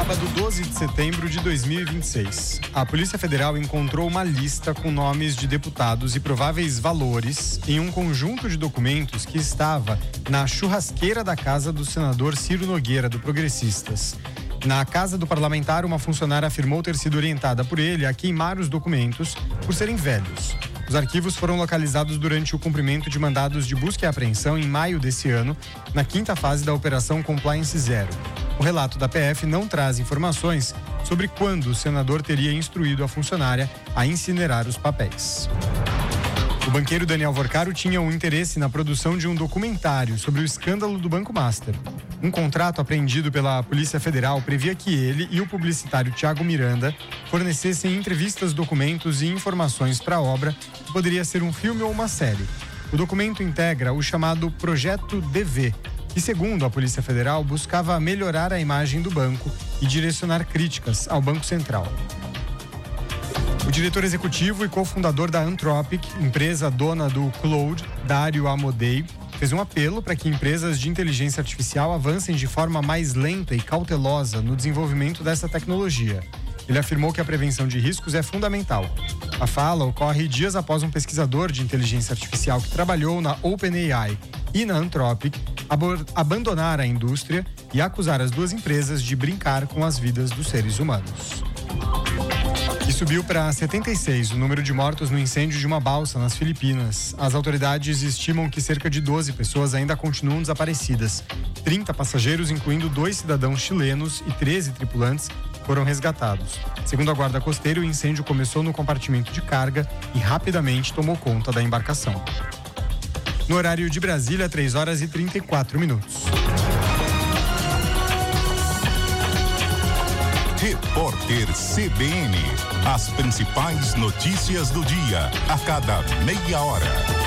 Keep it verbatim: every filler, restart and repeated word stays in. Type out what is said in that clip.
Sábado, doze de setembro de dois mil e vinte e seis. A Polícia Federal encontrou uma lista com nomes de deputados e prováveis valores em um conjunto de documentos que estava na churrasqueira da casa do senador Ciro Nogueira, do Progressistas. Na casa do parlamentar, uma funcionária afirmou ter sido orientada por ele a queimar os documentos por serem velhos. Os arquivos foram localizados durante o cumprimento de mandados de busca e apreensão em maio desse ano, na quinta fase da Operação Compliance Zero. O relato da P F não traz informações sobre quando o senador teria instruído a funcionária a incinerar os papéis. O banqueiro Daniel Vorcaro tinha um interesse na produção de um documentário sobre o escândalo do Banco Master. Um contrato apreendido pela Polícia Federal previa que ele e o publicitário Thiago Miranda fornecessem entrevistas, documentos e informações para a obra, que poderia ser um filme ou uma série. O documento integra o chamado Projeto D V, que, segundo a Polícia Federal, buscava melhorar a imagem do banco e direcionar críticas ao Banco Central. O diretor executivo e cofundador da Anthropic, empresa dona do Claude, Dario Amodei, fez um apelo para que empresas de inteligência artificial avancem de forma mais lenta e cautelosa no desenvolvimento dessa tecnologia. Ele afirmou que a prevenção de riscos é fundamental. A fala ocorre dias após um pesquisador de inteligência artificial que trabalhou na OpenAI e na Anthropic abandonar a indústria e acusar as duas empresas de brincar com as vidas dos seres humanos. E subiu para setenta e seis o número de mortos no incêndio de uma balsa nas Filipinas. As autoridades estimam que cerca de doze pessoas ainda continuam desaparecidas. trinta passageiros, incluindo dois cidadãos chilenos e treze tripulantes, foram resgatados. Segundo a guarda costeira, o incêndio começou no compartimento de carga e rapidamente tomou conta da embarcação. No horário de Brasília, três horas e trinta e quatro minutos. Repórter C B N. As principais notícias do dia, a cada meia hora.